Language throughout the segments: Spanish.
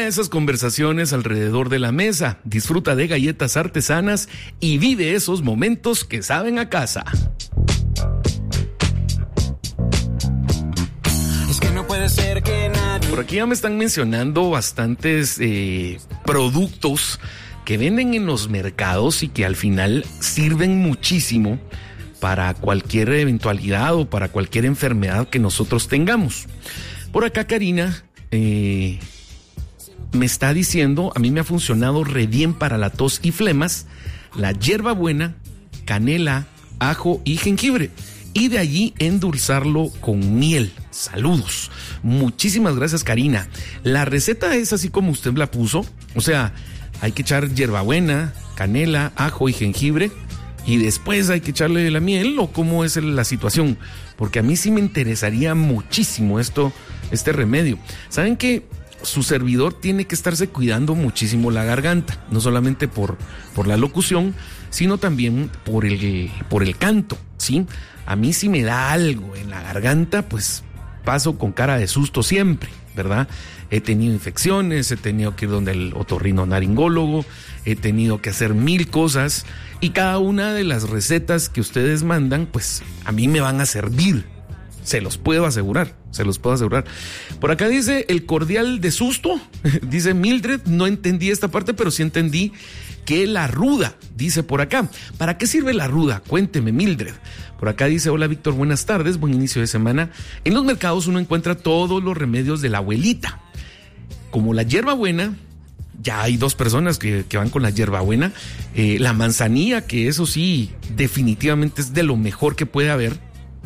Disfruta esas conversaciones alrededor de la mesa, disfruta de galletas artesanas y vive esos momentos que saben a casa. Es que no puede ser que nadie... Por aquí ya me están mencionando bastantes productos que venden en los mercados y que al final sirven muchísimo para cualquier eventualidad o para cualquier enfermedad que nosotros tengamos. Por acá Karina me está diciendo, a mí me ha funcionado re bien para la tos y flemas, la hierbabuena, canela, ajo y jengibre. Y de allí endulzarlo con miel. Saludos. Muchísimas gracias, Karina. La receta es así como usted la puso. O sea, hay que echar hierbabuena, canela, ajo y jengibre. Y después hay que echarle la miel, ¿o cómo es la situación? Porque a mí sí me interesaría muchísimo este remedio. ¿Saben que su servidor tiene que estarse cuidando muchísimo la garganta? No solamente por la locución, sino también por el canto, ¿sí? A mí si me da algo en la garganta, pues paso con cara de susto siempre, ¿verdad? He tenido infecciones, he tenido que ir donde el otorrinolaringólogo, he tenido que hacer 1000 cosas y cada una de las recetas que ustedes mandan, pues a mí me van a servir. Se los puedo asegurar. Por acá dice el cordial de susto, dice Mildred, no entendí esta parte, pero sí entendí que la ruda, dice por acá. ¿Para qué sirve la ruda? Cuénteme, Mildred. Por acá dice, hola Víctor, buenas tardes, buen inicio de semana. En los mercados uno encuentra todos los remedios de la abuelita. Como la hierbabuena, ya hay 2 personas que van con la hierbabuena. La manzanilla, que eso sí, definitivamente es de lo mejor que puede haber.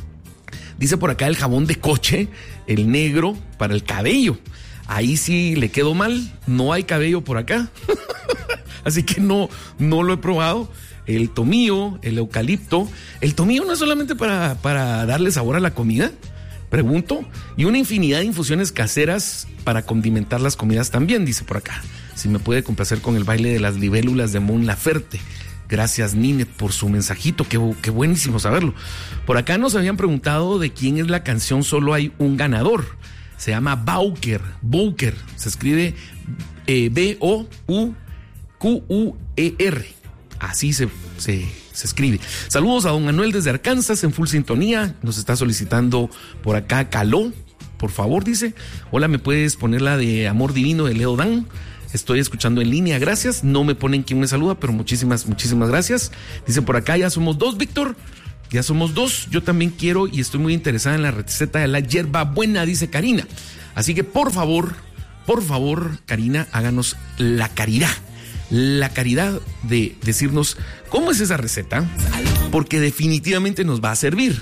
Dice por acá el jabón de coche, el negro, para el cabello. Ahí sí le quedó mal, no hay cabello por acá. Así que no lo he probado. El tomillo, el eucalipto. El tomillo no es solamente para darle sabor a la comida, pregunto. Y una infinidad de infusiones caseras para condimentar las comidas también, dice por acá. Si me puede complacer con el baile de las libélulas de Mon Laferte. Gracias, Ninet, por su mensajito. Qué buenísimo saberlo. Por acá nos habían preguntado de quién es la canción Solo hay un ganador. Se llama Bowker. Se escribe B-O-U-Q-U-E-R. Así se escribe. Saludos a don Manuel desde Arkansas en full sintonía. Nos está solicitando por acá Caló. Por favor, dice. Hola, ¿me puedes poner la de Amor Divino de Leo Dan? Estoy escuchando en línea, gracias. No me ponen quién me saluda, pero muchísimas gracias. Dice por acá, ya somos 2, Víctor. Ya somos 2. Yo también quiero y estoy muy interesada en la receta de la hierbabuena, dice Karina. Así que por favor, Karina, háganos la caridad de decirnos cómo es esa receta, porque definitivamente nos va a servir.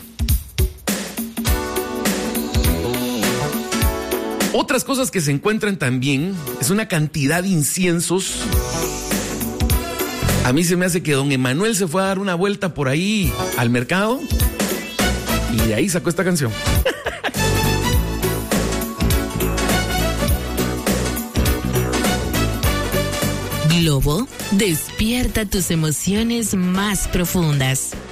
Otras cosas que se encuentran también es una cantidad de inciensos. A mí se me hace que don Emanuel se fue a dar una vuelta por ahí al mercado y de ahí sacó esta canción. Globo despierta tus emociones más profundas.